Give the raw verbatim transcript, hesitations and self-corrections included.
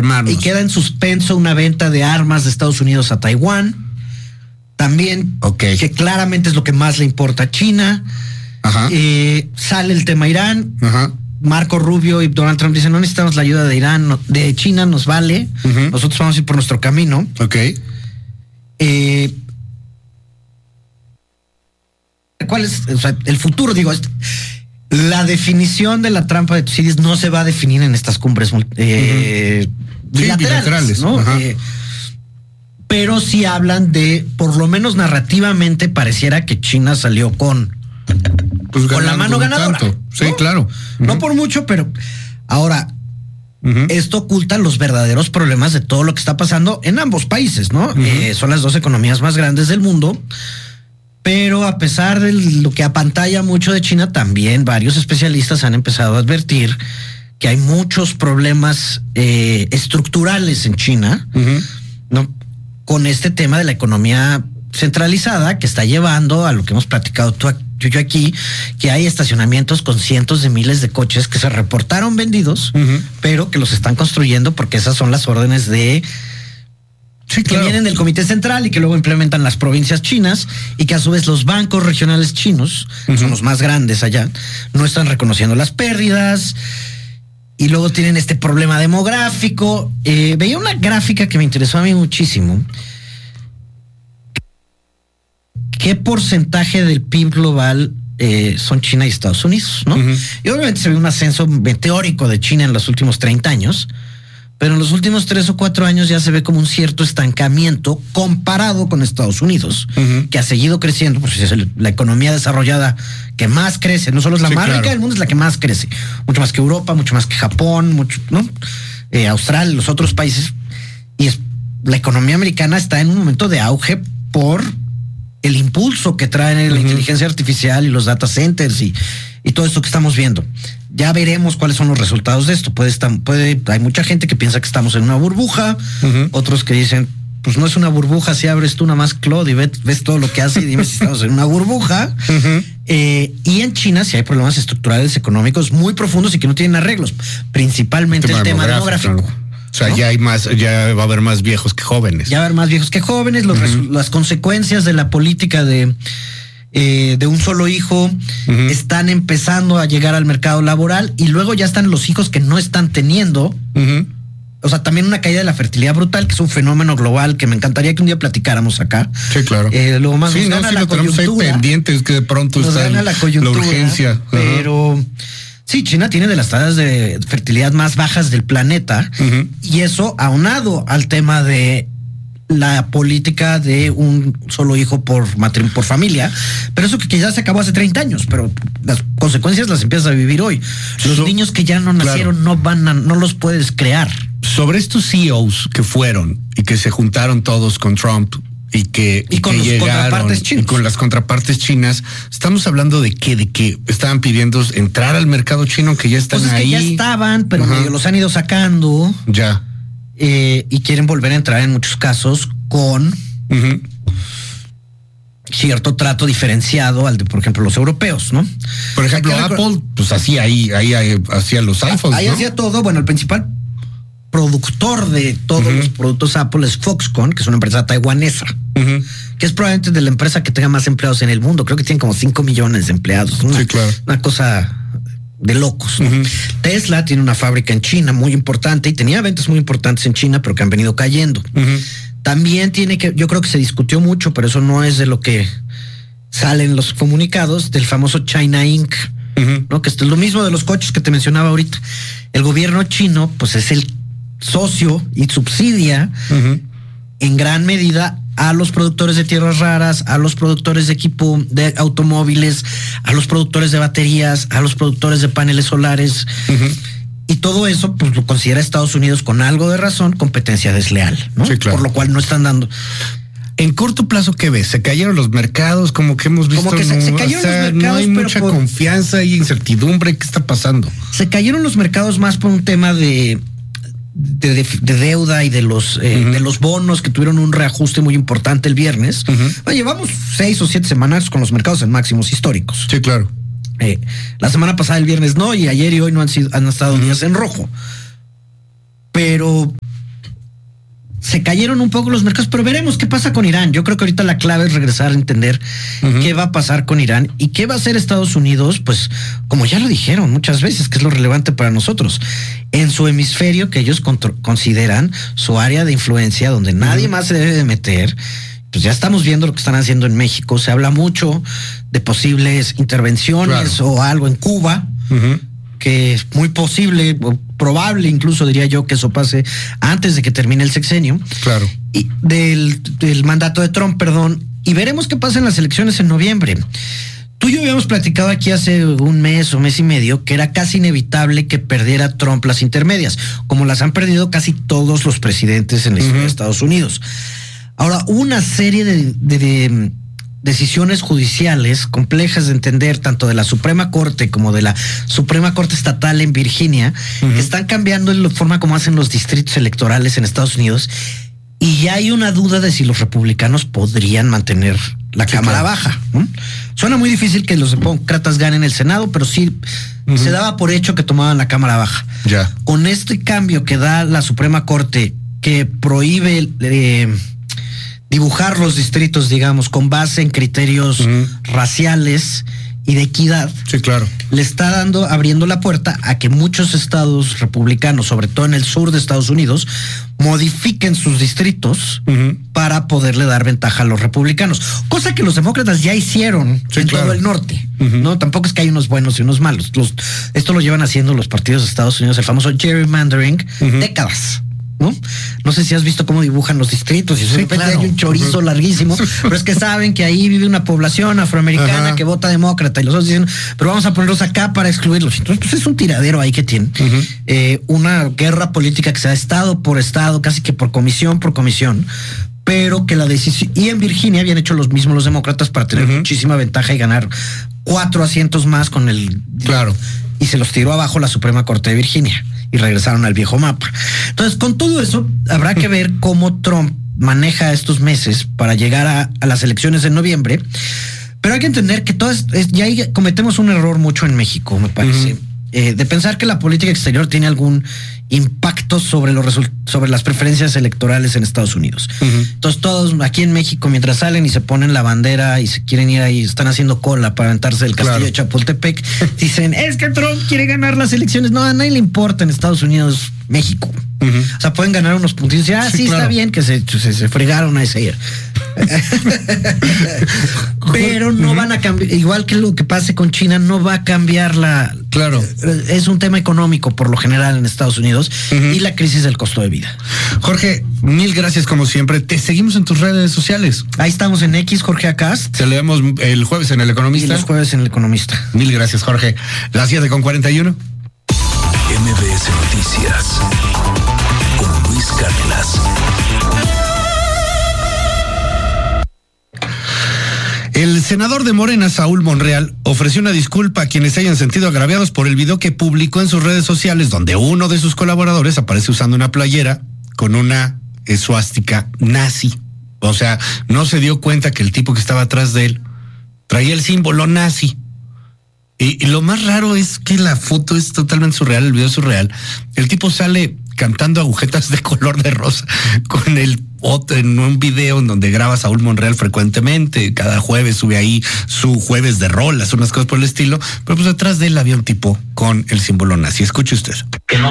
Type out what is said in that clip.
armarnos. Y queda en suspenso una venta de armas de Estados Unidos a Taiwán. También, okay. que claramente es lo que más le importa a China. Ajá. Eh, sale el tema Irán. Ajá. Marco Rubio y Donald Trump dicen, no necesitamos la ayuda de Irán, no, de China, nos vale. Uh-huh. Nosotros vamos a ir por nuestro camino. Ok. Eh, ¿Cuál es o sea, el futuro? Digo, la definición de la trampa de Tucídides no se va a definir en estas cumbres eh, uh-huh. bilaterales, sí, bilaterales, ¿no? Eh, pero sí hablan de, por lo menos narrativamente, pareciera que China salió con, pues con la mano ganadora. Tanto. Sí, ¿no? claro. Uh-huh. No por mucho, pero ahora, uh-huh. esto oculta los verdaderos problemas de todo lo que está pasando en ambos países, ¿no? Uh-huh. Eh, son las dos economías más grandes del mundo. Pero a pesar de lo que apantalla mucho de China, también varios especialistas han empezado a advertir que hay muchos problemas eh, estructurales en China, uh-huh. ¿no? Con este tema de la economía centralizada que está llevando a lo que hemos platicado tú, tú y yo aquí, que hay estacionamientos con cientos de miles de coches que se reportaron vendidos, uh-huh. pero que los están construyendo porque esas son las órdenes de... Sí, claro. Que vienen del Comité Central y que luego implementan las provincias chinas y que a su vez los bancos regionales chinos, que uh-huh. son los más grandes allá, no están reconociendo las pérdidas y luego tienen este problema demográfico. Eh, veía una gráfica que me interesó a mí muchísimo. ¿Qué porcentaje del P I B global eh, son China y Estados Unidos? ¿No? Uh-huh. Y obviamente se ve un ascenso meteórico de China en los últimos treinta años. Pero en los últimos tres o cuatro años ya se ve como un cierto estancamiento comparado con Estados Unidos, uh-huh. que ha seguido creciendo, pues es el, la economía desarrollada que más crece, no solo es la sí, más claro. rica del mundo, es la que más crece, mucho más que Europa, mucho más que Japón, mucho, ¿no? Eh, Australia, los otros países, y es, la economía americana está en un momento de auge por el impulso que trae uh-huh. la inteligencia artificial y los data centers y, y todo esto que estamos viendo. Ya veremos cuáles son los resultados de esto. Puede estar, puede, hay mucha gente que piensa que estamos en una burbuja, uh-huh. otros que dicen, pues no es una burbuja, si abres tú una más Claude y ves, ves todo lo que hace y dime si estamos en una burbuja. Uh-huh. Eh, y en China sí hay problemas estructurales económicos muy profundos y que no tienen arreglos, principalmente el tema, el tema demográfico. demográfico. Claro. O sea, ¿no? ya hay más, ya va a haber más viejos que jóvenes. Ya va a haber más viejos que jóvenes, los uh-huh. resu- las consecuencias de la política de Eh, de un solo hijo uh-huh. están empezando a llegar al mercado laboral y luego ya están los hijos que no están teniendo. Uh-huh. O sea, también una caída de la fertilidad brutal, que es un fenómeno global que me encantaría que un día platicáramos acá. Sí, claro. Eh, luego más sí, nos no, gana sí, la lo tenemos ahí pendientes que de pronto nos está gana el, la, coyuntura, la urgencia. Uh-huh. Pero sí, China tiene de las tasas de fertilidad más bajas del planeta uh-huh. y eso aunado al tema de la política de un solo hijo por matrim- por familia, pero eso que quizás se acabó hace treinta años, pero las consecuencias las empiezas a vivir hoy. Los so, niños que ya no nacieron claro. no van a, no los puedes crear. Sobre estos C E Os que fueron y que se juntaron todos con Trump y que, y, y con que los llegaron, contrapartes chinos. Y con las contrapartes chinas, estamos hablando de qué, de que estaban pidiendo entrar al mercado chino, que ya están pues es ahí. Que ya estaban, pero uh-huh. medio los han ido sacando. Ya. Eh, y quieren volver a entrar en muchos casos con uh-huh. cierto trato diferenciado al de, por ejemplo, los europeos, ¿no? Por ejemplo, Apple, recor- pues hacía ahí, ahí, ahí hacía los iPhones, ahí ¿no? hacía todo. Bueno, el principal productor de todos uh-huh. los productos Apple es Foxconn, que es una empresa taiwanesa, uh-huh. que es probablemente de la empresa que tenga más empleados en el mundo. Creo que tienen como cinco millones de empleados. Una, sí, claro. Una cosa de locos, ¿no? Uh-huh. Tesla tiene una fábrica en China muy importante y tenía ventas muy importantes en China, pero que han venido cayendo. Uh-huh. También tiene que, yo creo que se discutió mucho, pero eso no es de lo que salen los comunicados del famoso China Incorporated, uh-huh. ¿no? Que es lo mismo de los coches que te mencionaba ahorita. El gobierno chino, pues es el socio y subsidia uh-huh. en gran medida a los productores de tierras raras, a los productores de equipo de automóviles, a los productores de baterías, a los productores de paneles solares. Uh-huh. Y todo eso, pues lo considera Estados Unidos con algo de razón competencia desleal, ¿no? Sí, claro. Por lo cual no están dando. En corto plazo, ¿qué ves? Se cayeron los mercados, como que hemos visto. Como que se, no, se cayeron o sea, los mercados, no hay pero mucha por, confianza y incertidumbre. ¿Qué está pasando? Se cayeron los mercados más por un tema de De, de, de deuda y de los eh, uh-huh. de los bonos que tuvieron un reajuste muy importante el viernes. Uh-huh. Bueno, llevamos seis o siete semanas con los mercados en máximos históricos. Sí, claro. Eh, la semana pasada el viernes no, y ayer y hoy no han sido han estado uh-huh. días en rojo. Pero se cayeron un poco los mercados, pero veremos qué pasa con Irán. Yo creo que ahorita la clave es regresar a entender uh-huh. qué va a pasar con Irán y qué va a hacer Estados Unidos, pues como ya lo dijeron muchas veces, que es lo relevante para nosotros, en su hemisferio que ellos contro- consideran su área de influencia, donde nadie uh-huh. más se debe de meter. Pues ya estamos viendo lo que están haciendo en México. Se habla mucho de posibles intervenciones claro. o algo en Cuba, uh-huh. que es muy posible, probable incluso diría yo que eso pase antes de que termine el sexenio. Claro. Y del, del mandato de Trump, perdón. Y veremos qué pasa en las elecciones en noviembre. Tú y yo habíamos platicado aquí hace un mes o mes y medio que era casi inevitable que perdiera Trump las intermedias, como las han perdido casi todos los presidentes en la historia uh-huh. de Estados Unidos. Ahora, una serie de, de, de decisiones judiciales complejas de entender, tanto de la Suprema Corte como de la Suprema Corte Estatal en Virginia, uh-huh. que están cambiando la forma como hacen los distritos electorales en Estados Unidos, y ya hay una duda de si los republicanos podrían mantener la sí, Cámara claro. Baja. ¿no? Suena muy difícil que los demócratas ganen el Senado, pero sí uh-huh. se daba por hecho que tomaban la Cámara Baja. Ya. Con este cambio que da la Suprema Corte, que prohíbe eh, dibujar los distritos, digamos, con base en criterios uh-huh. raciales y de equidad, sí, claro. le está dando, abriendo la puerta a que muchos estados republicanos, sobre todo en el sur de Estados Unidos, modifiquen sus distritos uh-huh. para poderle dar ventaja a los republicanos, cosa que los demócratas ya hicieron sí, en claro. todo el norte. Uh-huh. No, tampoco es que hay unos buenos y unos malos. Los, esto lo llevan haciendo los partidos de Estados Unidos, el famoso gerrymandering, uh-huh. décadas. ¿No? no sé si has visto cómo dibujan los distritos y de repente sí, claro. hay un chorizo uh-huh. larguísimo, pero es que saben que ahí vive una población afroamericana uh-huh. que vota demócrata y los otros dicen, pero vamos a ponerlos acá para excluirlos. Entonces pues es un tiradero ahí que tienen. Uh-huh. Eh, una guerra política que se da estado por estado, casi que por comisión por comisión, pero que la decisión, y en Virginia habían hecho los mismos los demócratas para tener uh-huh. muchísima ventaja y ganar cuatro asientos más con el... Claro. Y se los tiró abajo la Suprema Corte de Virginia y regresaron al viejo mapa. Entonces, con todo eso, habrá que ver cómo Trump maneja estos meses para llegar a, a las elecciones en noviembre. Pero hay que entender que todas, es, ya ahí cometemos un error mucho en México, me parece, uh-huh. eh, de pensar que la política exterior tiene algún impacto sobre los result- sobre las preferencias electorales en Estados Unidos. Uh-huh. Entonces, todos aquí en México, mientras salen y se ponen la bandera y se quieren ir ahí, están haciendo cola para aventarse el castillo claro. de Chapultepec, dicen, es que Trump quiere ganar las elecciones. No, a nadie le importa en Estados Unidos, México. Uh-huh. O sea, pueden ganar unos puntitos y ah, sí, sí claro. está bien que se, se, se fregaron a ese ayer. Pero no uh-huh. van a cambiar, igual que lo que pase con China, no va a cambiar la... Claro. Es un tema económico por lo general en Estados Unidos uh-huh. y la crisis del costo de vida. Jorge, mil gracias como siempre. Te seguimos en tus redes sociales. Ahí estamos en X, Jorge Acast. Te leemos el jueves en El Economista. Y los jueves en El Economista. Mil gracias, Jorge. Las siete con cuarenta y uno. M B S Noticias con Luis Cárdenas. El senador de Morena, Saúl Monreal, ofreció una disculpa a quienes se hayan sentido agraviados por el video que publicó en sus redes sociales, donde uno de sus colaboradores aparece usando una playera con una esvástica nazi. O sea, no se dio cuenta que el tipo que estaba atrás de él traía el símbolo nazi. Y, y lo más raro es que la foto es totalmente surreal, el video es surreal. El tipo sale cantando agujetas de color de rosa con el otro en un video en donde graba Saúl Monreal frecuentemente. Cada jueves sube ahí su jueves de rolas, unas cosas por el estilo. Pero pues detrás de él había un tipo con el símbolo nazi. Escuche usted. Que no